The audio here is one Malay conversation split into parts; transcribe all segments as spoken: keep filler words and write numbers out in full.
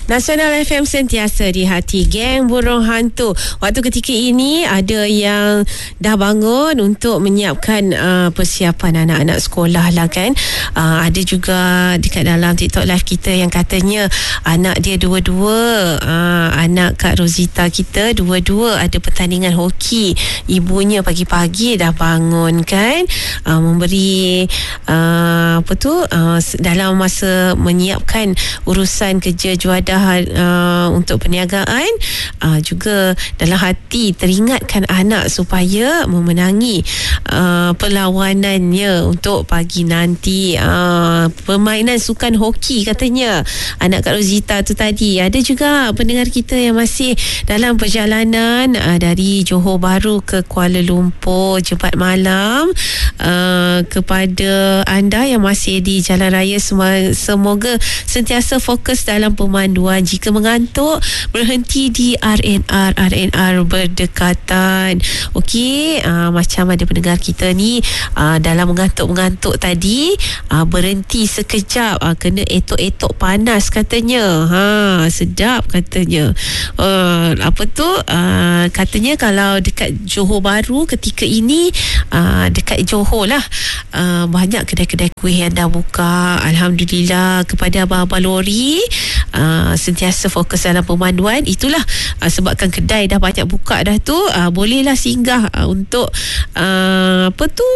Nasional F M sentiasa di hati geng burung hantu. Waktu ketika ini ada yang dah bangun untuk menyiapkan uh, persiapan anak-anak sekolah lah kan. Uh, ada juga dekat dalam TikTok live kita yang katanya anak dia dua-dua, uh, anak Kak Rozita kita dua-dua ada pertandingan hoki. Ibunya pagi-pagi dah bangun kan, uh, memberi uh, apa tu uh, dalam masa menyiapkan urusan kerja juadah uh, untuk perniagaan, uh, juga dalam hati teringatkan anak supaya memenangi uh, perlawanannya untuk pagi nanti. Uh, permainan sukan hoki katanya anak Kak Rozita tu tadi. Ada juga pendengar kita yang masih dalam perjalanan uh, dari Johor Bahru ke Kuala Lumpur Jumaat malam. Uh, kepada anda yang masih di jalan raya, semoga sentiasa fokus dalam pemanduan. Jika mengantuk, berhenti di R N R R N R berdekatan. Okey, uh, macam ada pendengar kita ni uh, dalam mengantuk-mengantuk tadi, uh, berhenti sekejap, uh, kena etok-etok panas katanya. Ha, sedap katanya. Uh, apa tu? Uh, katanya kalau dekat Johor Bahru ketika ini, uh, dekat Johor lah, uh, banyak kedai-kedai kuih yang dah buka. Alhamdulillah. Kepada abang-abang lori, uh, sentiasa fokus dalam pemanduan. Itulah uh, sebabkan kedai dah banyak buka dah tu, uh, bolehlah singgah uh, untuk uh, apa tu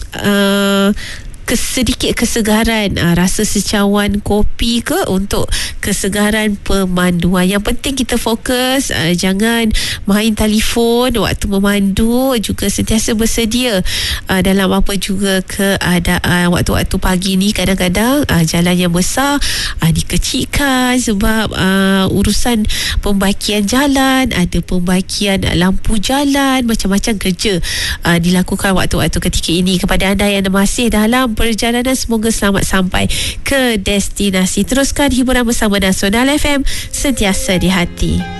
uh, sedikit kesegaran, uh, rasa secawan kopi ke, untuk kesegaran pemanduan. Yang penting kita fokus, uh, jangan main telefon waktu memandu. Juga sentiasa bersedia uh, dalam apa juga keadaan. Waktu-waktu pagi ni kadang-kadang uh, jalan yang besar uh, dikecilkan sebab uh, urusan pembaikian jalan, ada pembaikian lampu jalan, macam-macam kerja uh, dilakukan waktu-waktu ketika ini. Kepada anda yang masih dalam perjalanan, semoga selamat sampai ke destinasi. Teruskan hiburan bersama Nasional F M, sentiasa di hati.